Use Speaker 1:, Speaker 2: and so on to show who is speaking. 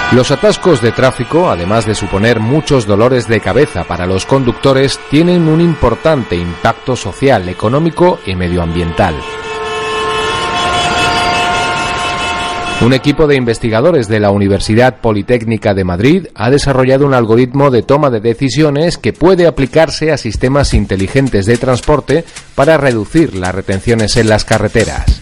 Speaker 1: Los atascos de tráfico, además de suponer muchos dolores de cabeza para los conductores, tienen un importante impacto social, económico y medioambiental. Un equipo de investigadores de la Universidad Politécnica de Madrid ha desarrollado un algoritmo de toma de decisiones que puede aplicarse a sistemas inteligentes de transporte para reducir las retenciones en las carreteras.